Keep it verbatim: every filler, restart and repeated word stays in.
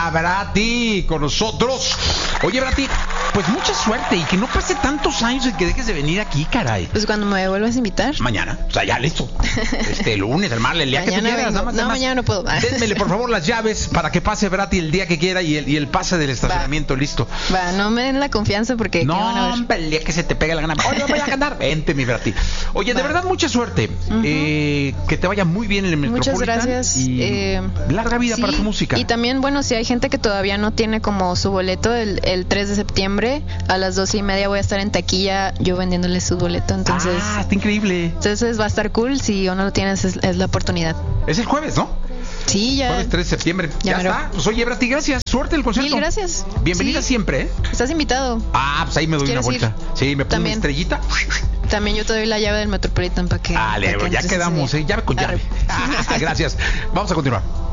está Brati con nosotros. Oye, Brati, pues mucha suerte y que no pase tantos años en que dejes de venir aquí, caray. Pues cuando me vuelvas a invitar. Mañana, o sea, ya listo. Este lunes, el martes, el día mañana que tú quieras. vengo. Nada más, no, nada más. mañana no puedo. Dénmele, por favor, las llaves para que pase Brati el día que quiera y el, y el pase del estacionamiento, va. Listo. Va, no me den la confianza porque... No, van a ver? hombre, el día que se te pegue la gana. Oye, voy a cantar. Vente, mi Brati. Oye, de Va. verdad, mucha suerte. Uh-huh. eh, que te vaya muy bien en el Metropolitan. Muchas gracias. Y eh, larga vida sí, para tu música. Y también, bueno, si hay gente que todavía no tiene como su boleto, el, el tres de septiembre a las doce y media voy a estar en taquilla yo vendiéndoles su boleto. Entonces, ah, está increíble. Entonces va a estar cool. Si o no lo tienes, es, es la oportunidad. Es el jueves, ¿no? Sí, ya. Jueves tres de septiembre. Ya, ya está. Pues oye, Brati, gracias. Suerte el concierto. Mil gracias. Bienvenida sí. siempre, ¿eh? Estás invitado. Ah, pues ahí me doy una vuelta. Ir? Sí, me pongo una estrellita. También yo te doy la llave del Metropolitan para que... Dale, para que ya quedamos, ¿eh? Llave con llave. Ah, gracias. Vamos a continuar.